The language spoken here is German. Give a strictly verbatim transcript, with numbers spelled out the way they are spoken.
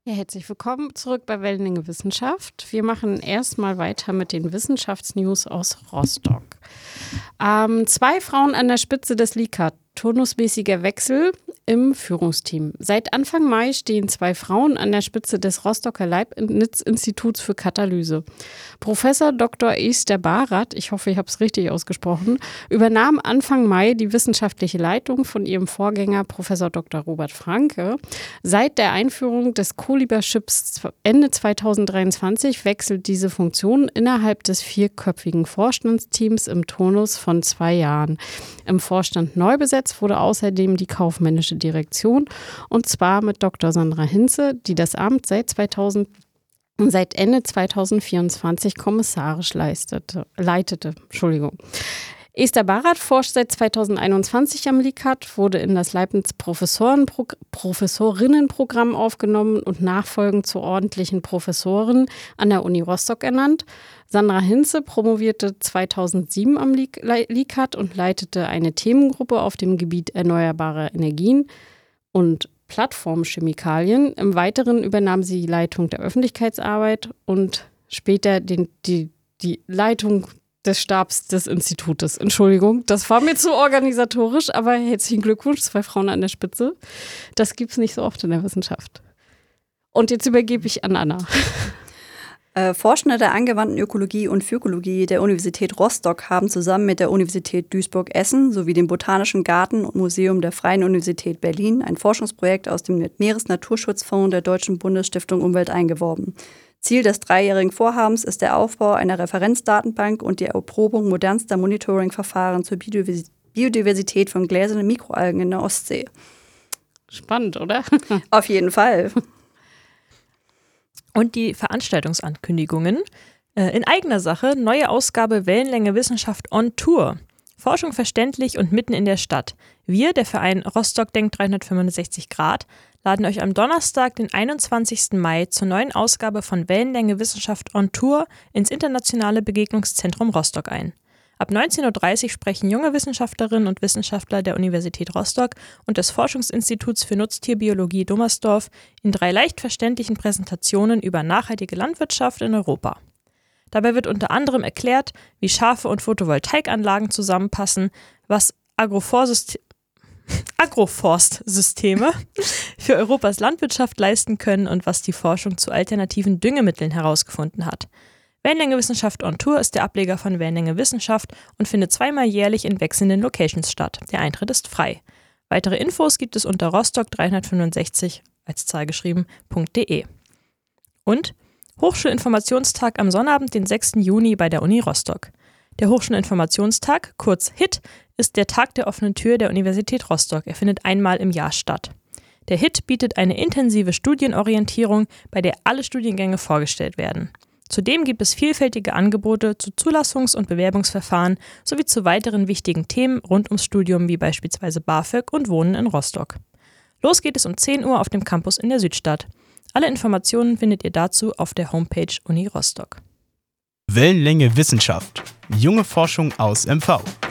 Ja, herzlich willkommen zurück bei Wellenlänge Wissenschaft. Wir machen erstmal weiter mit den Wissenschaftsnews aus Rostock. Ähm, zwei Frauen an der Spitze des LICAT. Turnusmäßiger Wechsel im Führungsteam. Seit Anfang Mai stehen zwei Frauen an der Spitze des Rostocker Leibniz-Instituts für Katalyse. Professor Doktor Esther Barat, ich hoffe, ich habe es richtig ausgesprochen, übernahm Anfang Mai die wissenschaftliche Leitung von ihrem Vorgänger Professor Doktor Robert Franke. Seit der Einführung des Co-Leaderships Ende zweitausenddreiundzwanzig wechselt diese Funktion innerhalb des vierköpfigen Vorstandsteams im Turnus von zwei Jahren. Im Vorstand neu besetzt wurde außerdem die kaufmännische Direktion, und zwar mit Doktor Sandra Hinze, die das Amt seit zweitausend, seit Ende zweitausendvierundzwanzig kommissarisch leistete, leitete. Entschuldigung. Esther Barat forscht seit zweitausendeinundzwanzig am LICAT, wurde in das Leibniz-Professorinnenprogramm aufgenommen und nachfolgend zur ordentlichen Professorin an der Uni Rostock ernannt. Sandra Hinze promovierte zweitausendsieben am LICAT und leitete eine Themengruppe auf dem Gebiet erneuerbare Energien und Plattformchemikalien. Im Weiteren übernahm sie die Leitung der Öffentlichkeitsarbeit und später den, die, die Leitung des Stabs des Institutes. Entschuldigung, das war mir zu organisatorisch, aber herzlichen Glückwunsch, zwei Frauen an der Spitze. Das gibt es nicht so oft in der Wissenschaft. Und jetzt übergebe ich an Anna. Äh, Forschende der angewandten Ökologie und Phykologie der Universität Rostock haben zusammen mit der Universität Duisburg-Essen sowie dem Botanischen Garten und Museum der Freien Universität Berlin ein Forschungsprojekt aus dem Meeresnaturschutzfonds der Deutschen Bundesstiftung Umwelt eingeworben. Ziel des dreijährigen Vorhabens ist der Aufbau einer Referenzdatenbank und die Erprobung modernster Monitoring-Verfahren zur Biodiversität von gläsernen Mikroalgen in der Ostsee. Spannend, oder? Auf jeden Fall. Und die Veranstaltungsankündigungen. In eigener Sache, neue Ausgabe Wellenlänge Wissenschaft on Tour. Forschung verständlich und mitten in der Stadt. Wir, der Verein Rostock denkt dreihundertfünfundsechzig Grad, laden euch am Donnerstag, den einundzwanzigsten Mai, zur neuen Ausgabe von Wellenlänge Wissenschaft on Tour ins Internationale Begegnungszentrum Rostock ein. Ab neunzehn Uhr dreißig sprechen junge Wissenschaftlerinnen und Wissenschaftler der Universität Rostock und des Forschungsinstituts für Nutztierbiologie Dummersdorf in drei leicht verständlichen Präsentationen über nachhaltige Landwirtschaft in Europa. Dabei wird unter anderem erklärt, wie Schafe und Photovoltaikanlagen zusammenpassen, was Agroforsystem Agroforstsysteme für Europas Landwirtschaft leisten können und was die Forschung zu alternativen Düngemitteln herausgefunden hat. Wellenlänge Wissenschaft on Tour ist der Ableger von Wellenlänge Wissenschaft und findet zweimal jährlich in wechselnden Locations statt. Der Eintritt ist frei. Weitere Infos gibt es unter rostock dreihundertfünfundsechzig als Zahl geschrieben .de. Und Hochschulinformationstag am Sonnabend, den sechsten Juni bei der Uni Rostock. Der Hochschulinformationstag, kurz H I T, ist der Tag der offenen Tür der Universität Rostock. Er findet einmal im Jahr statt. Der H I T bietet eine intensive Studienorientierung, bei der alle Studiengänge vorgestellt werden. Zudem gibt es vielfältige Angebote zu Zulassungs- und Bewerbungsverfahren sowie zu weiteren wichtigen Themen rund ums Studium wie beispielsweise BAföG und Wohnen in Rostock. Los geht es um zehn Uhr auf dem Campus in der Südstadt. Alle Informationen findet ihr dazu auf der Homepage Uni Rostock. Wellenlänge Wissenschaft. Junge Forschung aus M V.